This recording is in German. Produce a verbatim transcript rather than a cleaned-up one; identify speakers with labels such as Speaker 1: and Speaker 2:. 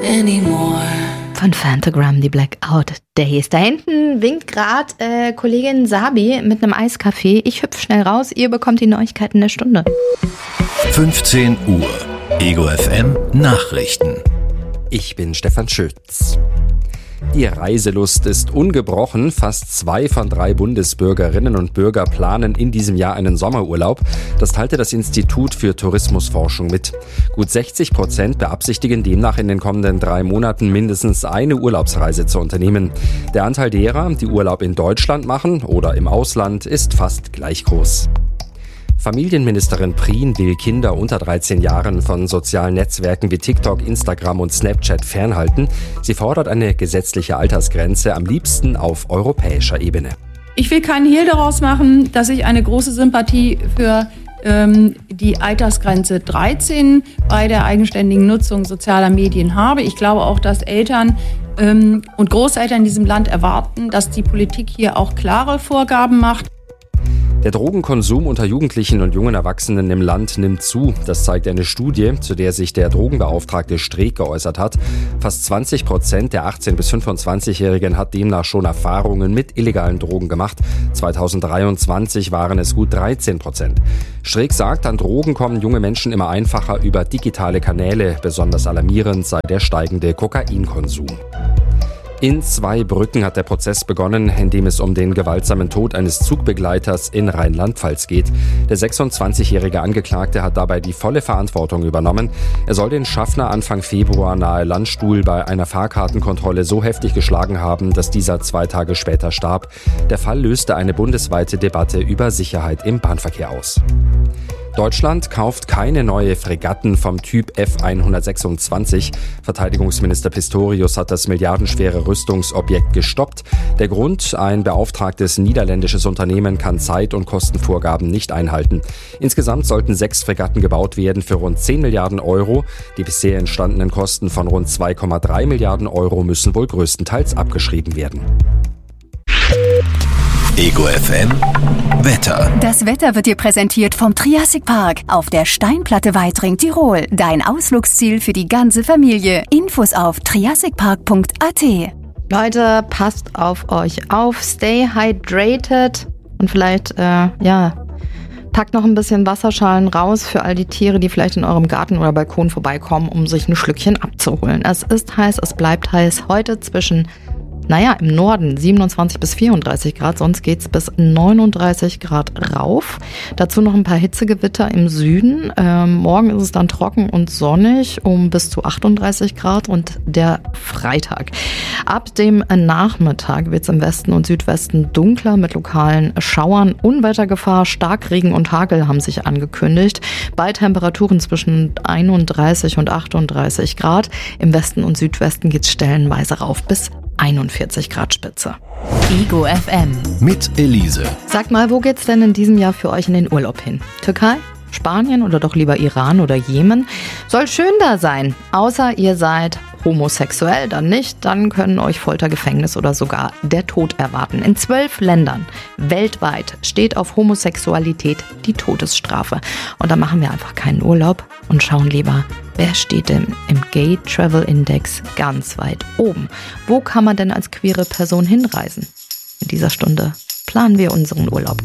Speaker 1: anymore.
Speaker 2: Von Phantogram, die Blackout Days. Da hinten winkt gerade äh, Kollegin Sabi mit einem Eiskaffee. Ich hüpf schnell raus, ihr bekommt die Neuigkeiten der Stunde.
Speaker 3: fünfzehn Uhr, Ego F M Nachrichten.
Speaker 4: Ich bin Stefan Schütz. Die Reiselust ist ungebrochen. Fast zwei von drei Bundesbürgerinnen und Bürger planen in diesem Jahr einen Sommerurlaub. Das teilte das Institut für Tourismusforschung mit. Gut sechzig Prozent beabsichtigen demnach in den kommenden drei Monaten mindestens eine Urlaubsreise zu unternehmen. Der Anteil derer, die Urlaub in Deutschland machen oder im Ausland, ist fast gleich groß. Familienministerin Prien will Kinder unter dreizehn Jahren von sozialen Netzwerken wie TikTok, Instagram und Snapchat fernhalten. Sie fordert eine gesetzliche Altersgrenze, am liebsten auf europäischer Ebene.
Speaker 5: Ich will keinen Hehl daraus machen, dass ich eine große Sympathie für ähm, die Altersgrenze dreizehn bei der eigenständigen Nutzung sozialer Medien habe. Ich glaube auch, dass Eltern ähm, und Großeltern in diesem Land erwarten, dass die Politik hier auch klare Vorgaben macht.
Speaker 4: Der Drogenkonsum unter Jugendlichen und jungen Erwachsenen im Land nimmt zu. Das zeigt eine Studie, zu der sich der Drogenbeauftragte Streeck geäußert hat. Fast zwanzig Prozent der achtzehn- bis fünfundzwanzigjährigen hat demnach schon Erfahrungen mit illegalen Drogen gemacht. zweitausenddreiundzwanzig waren es gut dreizehn Prozent. Streeck sagt, an Drogen kommen junge Menschen immer einfacher über digitale Kanäle. Besonders alarmierend sei der steigende Kokainkonsum. In Zweibrücken hat der Prozess begonnen, in dem es um den gewaltsamen Tod eines Zugbegleiters in Rheinland-Pfalz geht. Der sechsundzwanzigjährige Angeklagte hat dabei die volle Verantwortung übernommen. Er soll den Schaffner Anfang Februar nahe Landstuhl bei einer Fahrkartenkontrolle so heftig geschlagen haben, dass dieser zwei Tage später starb. Der Fall löste eine bundesweite Debatte über Sicherheit im Bahnverkehr aus. Deutschland kauft keine neue Fregatten vom Typ F hundertsechsundzwanzig. Verteidigungsminister Pistorius hat das milliardenschwere Rüstungsobjekt gestoppt. Der Grund: ein beauftragtes niederländisches Unternehmen kann Zeit- und Kostenvorgaben nicht einhalten. Insgesamt sollten sechs Fregatten gebaut werden für rund zehn Milliarden Euro. Die bisher entstandenen Kosten von rund zwei Komma drei Milliarden Euro müssen wohl größtenteils abgeschrieben werden.
Speaker 3: Ego F M Wetter.
Speaker 6: Das Wetter wird dir präsentiert vom Triassic Park auf der Steinplatte Weitring, Tirol. Dein Ausflugsziel für die ganze Familie. Infos auf triassic park punkt a t.
Speaker 2: Leute, passt auf euch auf, stay hydrated und vielleicht, äh, ja, packt noch ein bisschen Wasserschalen raus für all die Tiere, die vielleicht in eurem Garten oder Balkon vorbeikommen, um sich ein Schlückchen abzuholen. Es ist heiß, es bleibt heiß. Heute zwischen Naja, im Norden siebenundzwanzig bis vierunddreißig Grad, sonst geht's bis neununddreißig Grad rauf. Dazu noch ein paar Hitzegewitter im Süden. Ähm, morgen ist es dann trocken und sonnig um bis zu achtunddreißig Grad und der Freitag. Ab dem Nachmittag wird's im Westen und Südwesten dunkler mit lokalen Schauern. Unwettergefahr, Starkregen und Hagel haben sich angekündigt. Bei Temperaturen zwischen einunddreißig und achtunddreißig Grad. Im Westen und Südwesten geht's stellenweise rauf bis einundvierzig Grad Spitze.
Speaker 6: Ego F M.
Speaker 3: Mit Elise.
Speaker 2: Sagt mal, wo geht's denn in diesem Jahr für euch in den Urlaub hin? Türkei? Spanien oder doch lieber Iran oder Jemen? Soll schön da sein, außer ihr seid homosexuell, dann nicht, dann können euch Folter, Gefängnis oder sogar der Tod erwarten. In zwölf Ländern weltweit steht auf Homosexualität die Todesstrafe. Und da machen wir einfach keinen Urlaub und schauen lieber, wer steht denn im Gay Travel Index ganz weit oben? Wo kann man denn als queere Person hinreisen? In dieser Stunde planen wir unseren Urlaub